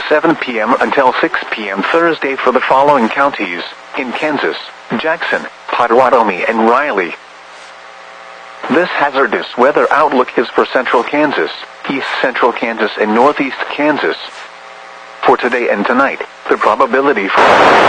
7 p.m. until 6 p.m. Thursday for the following counties in Kansas: Jackson, Potawatomi, and Riley. This hazardous weather outlook is for central Kansas, east central Kansas, and northeast Kansas. For today and tonight, the probability for